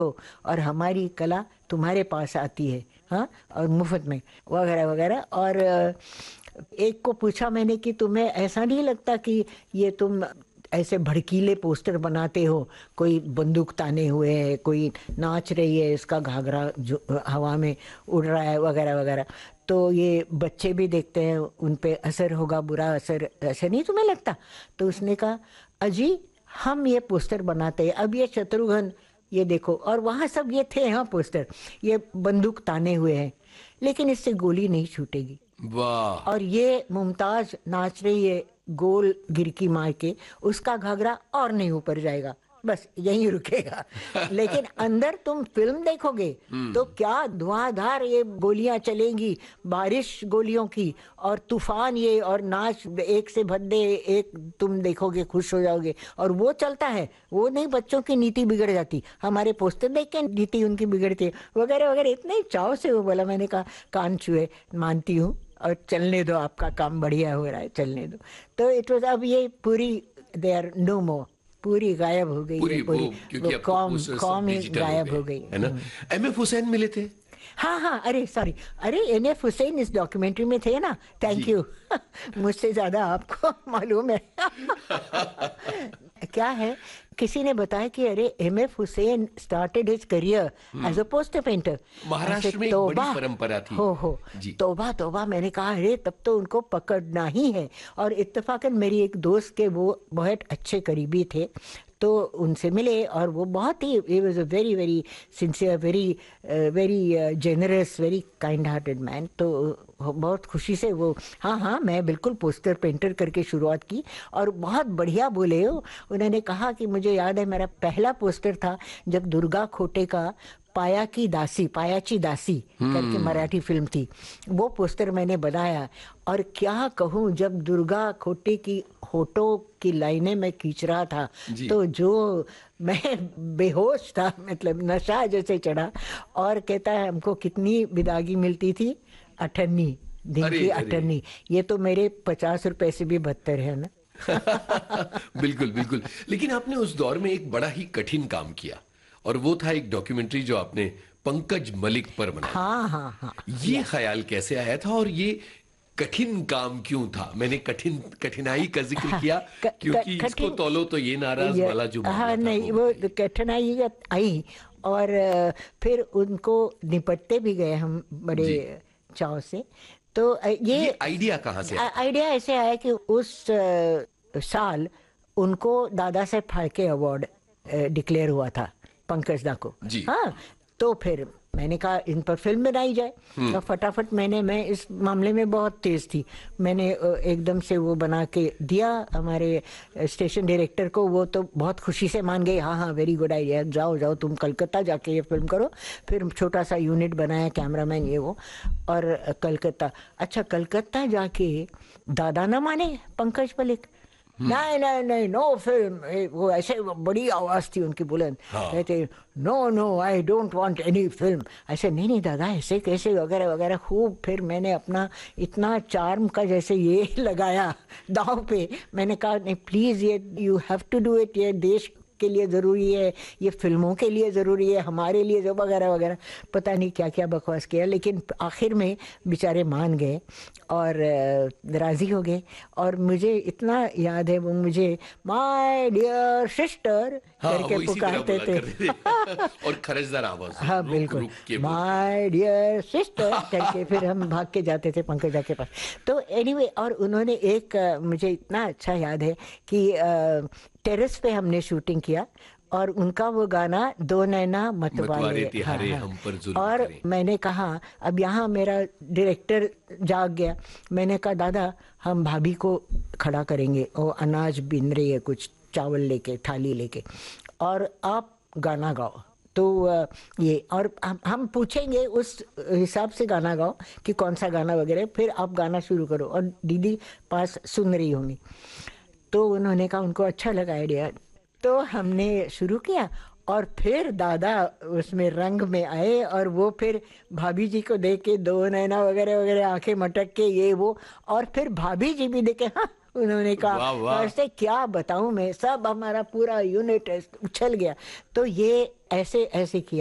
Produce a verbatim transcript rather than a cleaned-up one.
हो और हमारी कला तुम्हारे पास आती है, हाँ, और मुफ्त में वगैरह वगैरह। और अ, एक को पूछा मैंने कि तुम्हें ऐसा नहीं लगता कि ये तुम ऐसे भड़कीले पोस्टर बनाते हो, कोई बंदूक ताने हुए है, कोई नाच रही है, इसका घाघरा जो हवा में उड़ रहा है वगैरह वगैरह, तो ये बच्चे भी देखते हैं, उन पे असर होगा, बुरा असर, ऐसे नहीं तुम्हें लगता? तो उसने कहा, अजी हम ये पोस्टर बनाते हैं, अब ये शत्रुघ्न ये देखो, और वहां सब ये थे, हाँ पोस्टर, ये बंदूक ताने हुए हैं, लेकिन इससे गोली नहीं छूटेगी। वाह। और ये मुमताज नाच रही है गोल गिरकी मार के, उसका घाघरा और नहीं ऊपर जाएगा, बस यहीं रुकेगा। लेकिन अंदर तुम फिल्म देखोगे तो क्या धुआंधार ये गोलियां चलेंगी, बारिश गोलियों की, और तूफान ये, और नाच एक से भद्दे एक, तुम देखोगे खुश हो जाओगे। और वो चलता है, वो नहीं बच्चों की नीति बिगड़ जाती, हमारे पोस्टर देख के नीति उनकी बिगड़ती है वगैरह वगैरह। इतने चाव से वो बोला, मैंने कहा कान छुए, मानती हूँ, और चलने दो, आपका काम बढ़िया हो रहा है, चलने दो। तो इट वाज, अब ये पूरी, दे आर नो मोर, पूरी गायब हो गई है, पूरी वो, पूरी क्योंकि वो अब तो कौम पोस्टर सब कौम ही डिजिटल हो गायब गए, हो गई। है ना। एम एफ हुसैन मिले थे? हाँ हाँ, अरे सॉरी, अरे एन एफ हुसैन इस डॉक्यूमेंट्री में थे ना, थैंक जी। यू। मुझसे ज्यादा आपको मालूम है। क्या है, किसी ने बताया कि अरे M F Hussain started his career as a poster painter. Maharashtra में एक बड़ी परंपरा थी। हो हो जी। तौबा तौबा, मैंने कहा अरे तब तो उनको पकड़ना ही है। और इत्तेफाकन मेरी एक दोस्त के वो बहुत अच्छे करीबी थे, तो उनसे मिले, और वो बहुत ही, he was a very very sincere, very very generous, very kind hearted man. तो बहुत खुशी से वो, हाँ हाँ मैं बिल्कुल पोस्टर पेंटर करके शुरुआत की, और बहुत बढ़िया बोले हो। उन्होंने कहा कि मुझे याद है मेरा पहला पोस्टर था जब दुर्गा खोटे का पाया की दासी, पायाची दासी करके मराठी फिल्म थी, वो पोस्टर मैंने बनाया। और क्या कहूँ, जब दुर्गा खोटे की होठों की लाइनें मैं खींच रहा था, जी। तो जो मैं बेहोश था, मतलब नशा जैसे चढ़ा। और कहता है हमको कितनी विदागी मिलती थी, अठन्नी दिन अरे की अरे। अठन्नी। ये तो मेरे पचास रुपए से भी बदतर है ना। बिल्कुल बिल्कुल। लेकिन आपने उस दौर में एक बड़ा ही कठिन काम किया, और वो था एक डॉक्यूमेंट्री जो आपने पंकज मलिक पर बनाई। हाँ हाँ हाँ, ये ख्याल कैसे आया था, और ये कठिन काम क्यों था? मैंने कठिन कठिनाई का जिक्र हाँ, किया क- क- क्योंकि इसको कठिन, तौलो तो ये नाराज ये- वाला जो मामला हाँ था नहीं, वो वो बताइए। कठिनाई आई, और अ, फिर उनको निपटते भी गए हम बड़े जी। चाव से। तो अ, ये ये आइडिया कहाँ से आ- आया? आइडिया ऐसे आया कि उस अ, साल उनको दादा साहेब फाल्के अवार्ड डिक्लेयर हुआ था, पंकज दा को। जी। हाँ, तो फिर मैंने कहा इन पर फिल्म बनाई जाए। तो फटाफट मैंने, मैं इस मामले में बहुत तेज थी, मैंने अ, एकदम से वो बना के दिया हमारे अ, स्टेशन डायरेक्टर को। वो तो बहुत खुशी से मान गए, हाँ हाँ वेरी गुड आइडिया, जाओ जाओ तुम कलकत्ता जाके ये फिल्म करो। फिर छोटा सा यूनिट बनाया, कैमरामैन ये वो, और अ, कलकत्ता। अच्छा, कलकत्ता जाके दादा ना माने पंकज मलिक, नहीं नहीं नहीं, नो फिल्म। ए, वो ऐसे बड़ी आवाज थी उनकी बुलंद, हाँ। कहते no no I don't want any film. ऐसे नहीं नहीं दादा, ऐसे कैसे वगैरह वगैरह। खूब फिर मैंने अपना इतना चार्म का जैसे ये लगाया दांव पे। मैंने कहा नहीं प्लीज, ये you have to do it, ये देश के लिए ज़रूरी है, ये फिल्मों के लिए ज़रूरी है, हमारे लिए जो वगैरह वगैरह, पता नहीं क्या क्या बकवास किया। लेकिन आखिर में बेचारे मान गए और अ, राज़ी हो गए। और मुझे इतना याद है, वो मुझे माय डियर सिस्टर हाँ, करके वो इसी तरह पुकारते बोला थे। करते थे। और खरजदार आवाज से हाँ रुक बिल्कुल, रुक के बोलते थे। माय डियर सिस्टर करके फिर हम भाग के जाते थे पंकजा के पास। तो एनीवे, और उन्होंने एक अ, मुझे इतना अच्छा याद है कि टेरेस पे हमने शूटिंग किया, और उनका वो गाना दो नैना मतवारे मतवाले, हाँ तिहारे हाँ। हम पर जुल्म और करें। मैंने कहा, अब यहाँ मेरा डायरेक्टर जाग गया, मैंने कहा दादा हम भाभी को खड़ा करेंगे, वो अनाज बीन रही है कुछ चावल लेके, थाली लेके, और आप गाना गाओ। तो अ, ये, और हम हम पूछेंगे उस हिसाब से गाना गाओ कि कौन सा गाना वगैरह, फिर आप गाना शुरू करो, और दीदी पास सुन रही होंगी। तो उन्होंने कहा उनको अच्छा लगा आइडिया, तो हमने शुरू किया। और फिर दादा उसमें रंग में आए, और वो फिर भाभी जी को देख के दो नैना वगैरह वगैरह आंखें मटक के ये वो, और फिर भाभी जी भी देखे, हाँ उन्होंने वाह कहा वाह। ऐसे क्या बताऊं मैं, सब हमारा पूरा यूनिट उछल गया। तो ये ऐसे ऐसे किया